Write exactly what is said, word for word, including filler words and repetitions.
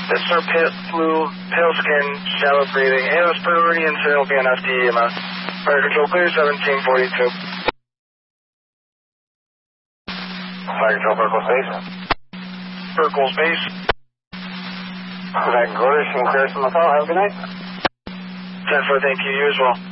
This is our pale, blue, pale skin, shallow breathing, A L S priority, and signal B N F D E M S. Fire control clear, seventeen forty-two. Fire control, Burkle Space. Burkle Space. Back in quarters, you can clear some of the call. Have a good night. ten four, thank you. You as well.